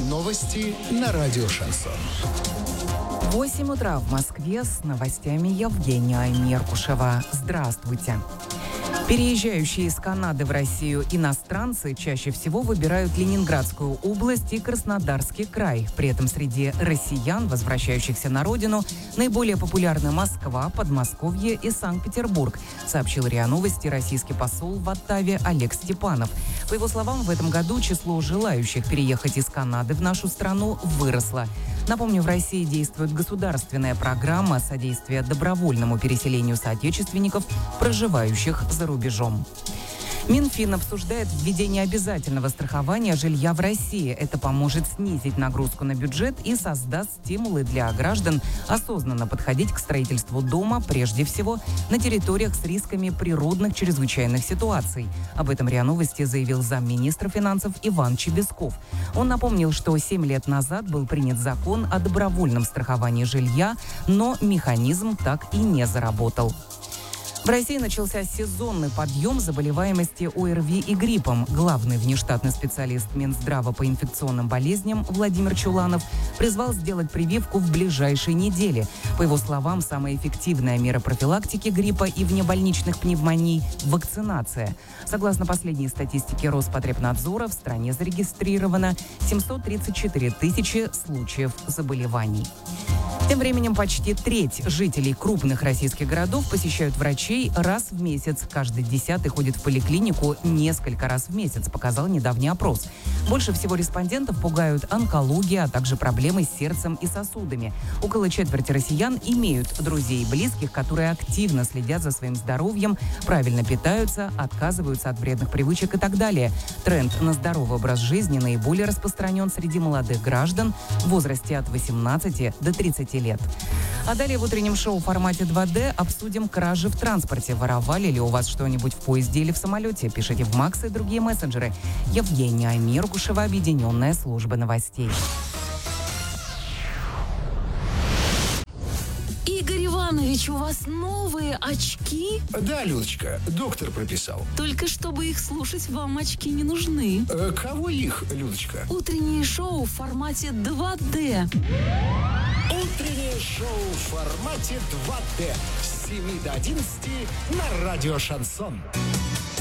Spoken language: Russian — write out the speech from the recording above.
Новости на радио «Шансон». 8 утра в Москве с новостями Евгения Меркушева. Здравствуйте. Переезжающие из Канады в Россию иностранцы чаще всего выбирают Ленинградскую область и Краснодарский край. При этом среди россиян, возвращающихся на родину, наиболее популярны Москва, Подмосковье и Санкт-Петербург, сообщил РИА Новости российский посол в Оттаве Олег Степанов. По его словам, в этом году число желающих переехать из Канады в нашу страну выросло. Напомню, в России действует государственная программа содействия добровольному переселению соотечественников, проживающих за рубежом. Минфин обсуждает введение обязательного страхования жилья в России. Это поможет снизить нагрузку на бюджет и создаст стимулы для граждан осознанно подходить к строительству дома, прежде всего, на территориях с рисками природных чрезвычайных ситуаций. Об этом РИА Новости заявил замминистра финансов Иван Чебесков. Он напомнил, что 7 лет назад был принят закон о добровольном страховании жилья, но механизм так и не заработал. В России начался сезонный подъем заболеваемости ОРВИ и гриппом. Главный внештатный специалист Минздрава по инфекционным болезням Владимир Чуланов призвал сделать прививку в ближайшие недели. По его словам, самая эффективная мера профилактики гриппа и внебольничных пневмоний – вакцинация. Согласно последней статистике Роспотребнадзора, в стране зарегистрировано 734 тысячи случаев заболеваний. Тем временем почти треть жителей крупных российских городов посещают врачей раз в месяц. Каждый 10-й ходит в поликлинику несколько раз в месяц, показал недавний опрос. Больше всего респондентов пугают онкология, а также проблемы с сердцем и сосудами. Около четверти россиян имеют друзей и близких, которые активно следят за своим здоровьем, правильно питаются, отказываются от вредных привычек и так далее. Тренд на здоровый образ жизни наиболее распространен среди молодых граждан в возрасте от 18 до 30 лет. А далее в утреннем шоу в формате 2D обсудим кражи в транспорте. Воровали ли у вас что-нибудь в поезде или в самолете? Пишите в Макс и другие мессенджеры. Евгения Меркушева, Объединенная служба новостей. Игорь Иванович, у вас новые очки? Да, Людочка, доктор прописал. Только чтобы их слушать, вам очки не нужны. Кого их, Людочка? Утреннее шоу в формате 2D. Утреннее шоу в формате 2D с 7 до 11 на радио «Шансон».